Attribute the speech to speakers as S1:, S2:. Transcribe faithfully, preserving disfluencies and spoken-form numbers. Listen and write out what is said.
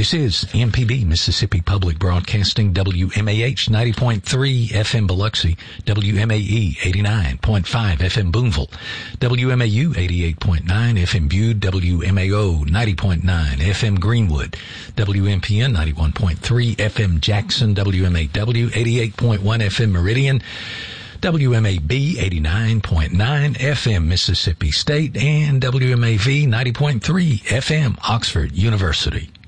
S1: This is M P B, Mississippi Public Broadcasting, W M A H ninety point three F M Biloxi, W M A E eighty-nine point five F M Boonville, W M A U eighty-eight point nine F M Bude, W M A O ninety point nine F M Greenwood, W M P N ninety-one point three F M Jackson, W M A W eighty-eight point one F M Meridian, W M A B eighty-nine point nine F M Mississippi State, and W M A V ninety point three F M Oxford University.